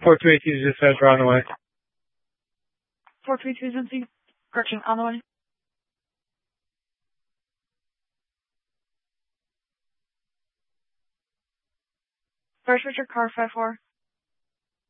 422 dispatch, we're on the way. 432 Zincy. Correction, on the way. First Richard, car 5-4.